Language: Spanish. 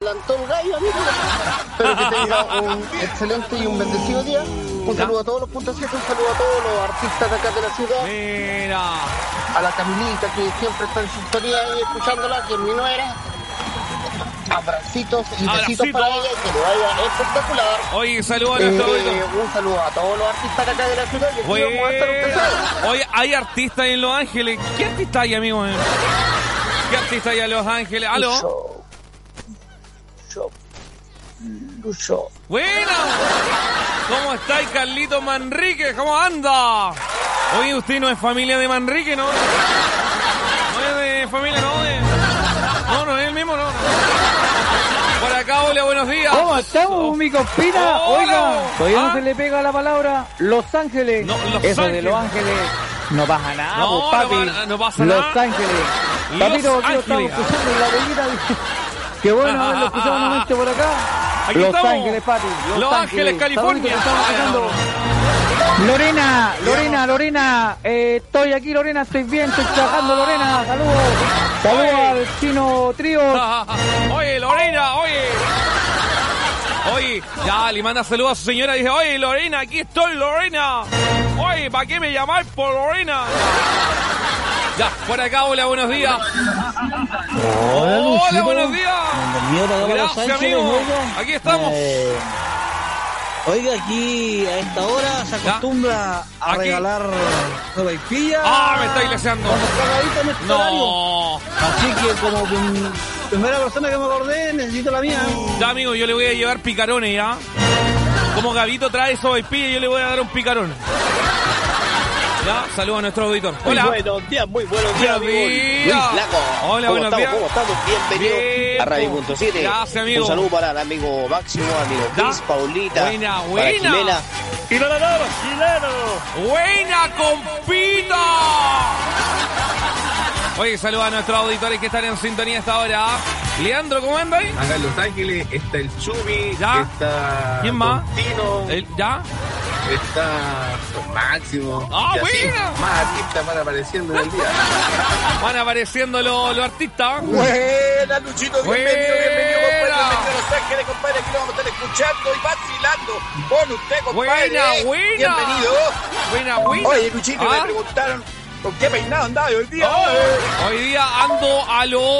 Plantó el gallo, amigo. Espero que tenga un excelente y un bendecido día. Un saludo a todos los puntos 7, un saludo a todos los artistas de acá de la ciudad. Mira. A la Camilita, que siempre está en sintonía y escuchándola, que es mi nuera. Abracitos y besitos para ella, que le vaya espectacular. Oye, saludos a nuestro un saludo a todos los artistas de acá de la ciudad. Que aquí vamos a estar empezando. Oye, hay artistas en Los Ángeles. ¿Qué artista hay, amigo? ¿Qué artista hay en Los Ángeles? ¿Aló? Lucho. Buena. ¿Cómo estáis, Carlito Manrique? ¿Cómo anda? Oye, usted no es familia de Manrique, ¿no? No es de familia, ¿no? No es el mismo, ¿no? Por acá, hola, buenos días. ¿Cómo estamos, mi compita? Oiga, todavía no se le pega la palabra Los Ángeles. No, Eso de Los Ángeles no pasa nada, no, papi. No pasa nada. Los Ángeles. Papito, aquí lo estamos escuchando en la abuelita. Qué bueno haberlo escuchado nuevamente por acá. Aquí Los estamos. Ángeles, papi. Los Ángeles, California. Lorena, estoy aquí, Lorena, estoy bien, estoy trabajando, Lorena, saludos al Chino Trío. Oye, Lorena, oye, ya le manda saludos a su señora y dice, oye, Lorena, aquí estoy, Lorena. Oye, ¿para qué me llamáis por Lorena? Ya, por acá, hola, buenos días. Hola, buenos días. Gracias, amigo. Aquí estamos. Oiga, aquí a esta hora se acostumbra a regalar sopaipillas. Me está iglesiando. No. Así que como primera persona que me acordé, necesito la mía. Ya, amigo, yo le voy a llevar picarones, ¿ya? Como Gabito trae sopaipillas, yo le voy a dar un picarón. Ya, saludos a nuestro auditor. Hola. Muy buenos días, amigo. Luis Laco. Hola, buenos días. ¿Cómo estamos? Bienvenidos a Radio.7. Gracias, amigo. Un saludo para el amigo Máximo, amigo Chris, Paulita. Buena. Para Jimena. ¡Y para todos, chilenos! ¡Buena, compita! Oye, saludos a nuestros auditores que están en sintonía a esta hora. Leandro, ¿cómo anda ahí? Acá en Los Ángeles está el Chumi, ¿Ya? está ¿Quién más? Tino, ¿Ya? está Máximo. ¡Ah, y así, buena! más artistas van apareciendo en el día. Van apareciendo los artistas. Buena, Luchito, bienvenido, compadre. Buena. Bienvenido a Los Ángeles, compadre. Aquí lo vamos a estar escuchando y vacilando con usted, compadre. Buena. Bienvenido. Buena. Oye, Luchito, me preguntaron con qué peinado andaba hoy día. Hoy día ando a lo